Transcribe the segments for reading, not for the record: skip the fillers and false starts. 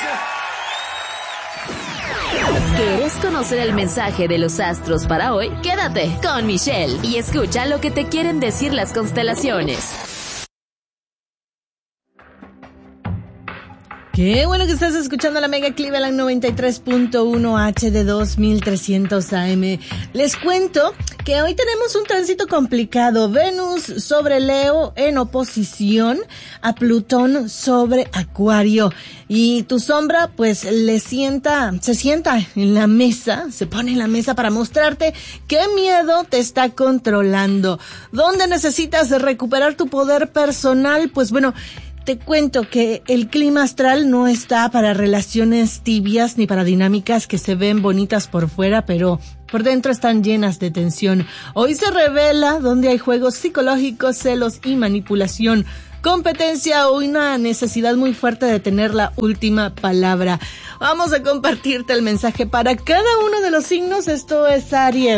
¿Quieres conocer el mensaje de los astros para hoy? Quédate con Michelle y escucha lo que te quieren decir las constelaciones. Qué bueno que estás escuchando la Mega Cleveland 93.1 HD 2300 AM. Les cuento que hoy tenemos un tránsito complicado. Venus sobre Leo en oposición a Plutón sobre Acuario. Y tu sombra pues se sienta en la mesa, se pone en la mesa para mostrarte qué miedo te está controlando. ¿Dónde necesitas recuperar tu poder personal? Pues bueno, te cuento que el clima astral no está para relaciones tibias ni para dinámicas que se ven bonitas por fuera, pero por dentro están llenas de tensión. Hoy se revela donde hay juegos psicológicos, celos y manipulación, competencia o una necesidad muy fuerte de tener la última palabra. Vamos a compartirte el mensaje para cada uno de los signos. Esto es Aries.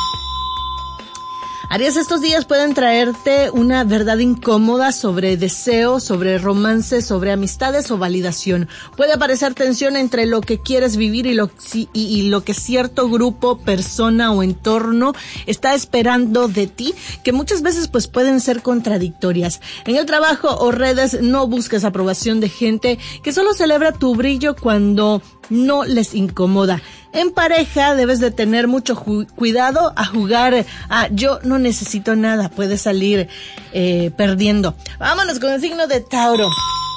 Aries, estos días pueden traerte una verdad incómoda sobre deseo, sobre romance, sobre amistades o validación. Puede aparecer tensión entre lo que quieres vivir y lo que cierto grupo, persona o entorno está esperando de ti, que muchas veces pues pueden ser contradictorias. En el trabajo o redes no busques aprobación de gente que solo celebra tu brillo cuando no les incomoda. En pareja debes de tener mucho cuidado a jugar a yo no necesito nada, puedes salir perdiendo. Vámonos con el signo de Tauro.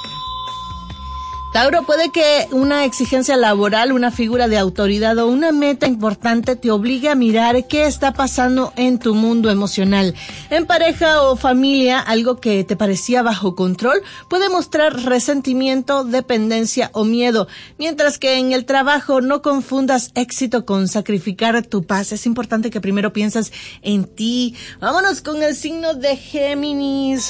Tauro, puede que una exigencia laboral, una figura de autoridad o una meta importante te obligue a mirar qué está pasando en tu mundo emocional. En pareja o familia, algo que te parecía bajo control puede mostrar resentimiento, dependencia o miedo. Mientras que en el trabajo no confundas éxito con sacrificar tu paz. Es importante que primero pienses en ti. Vámonos con el signo de Géminis.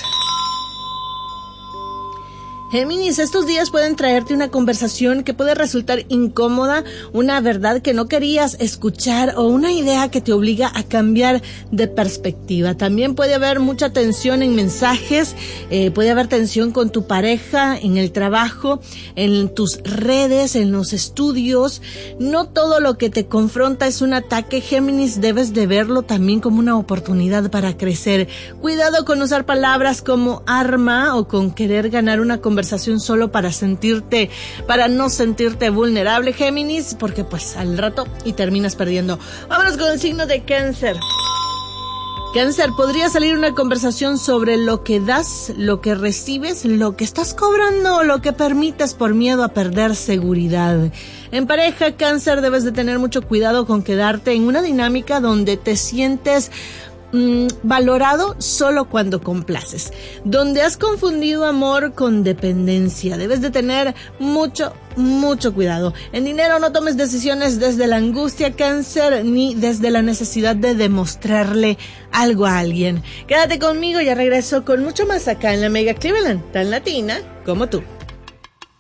Géminis, estos días pueden traerte una conversación que puede resultar incómoda, una verdad que no querías escuchar o una idea que te obliga a cambiar de perspectiva. También puede haber mucha tensión en mensajes, puede haber tensión con tu pareja, en el trabajo, en tus redes, en los estudios. No todo lo que te confronta es un ataque, Géminis, debes de verlo también como una oportunidad para crecer. Cuidado con usar palabras como arma o con querer ganar una conversación solo para no sentirte vulnerable, Géminis, porque pues al rato y terminas perdiendo. Vámonos con el signo de Cáncer. Cáncer, podría salir una conversación sobre lo que das, lo que recibes, lo que estás cobrando o lo que permites por miedo a perder seguridad. En pareja, Cáncer, debes de tener mucho cuidado con quedarte en una dinámica donde te sientes valorado solo cuando complaces, donde has confundido amor con dependencia. Debes de tener mucho cuidado. En dinero, no tomes decisiones desde la angustia, Cáncer, ni desde la necesidad de demostrarle algo a alguien. Quédate conmigo, ya regreso con mucho más acá en la Mega Cleveland, tan latina como tú.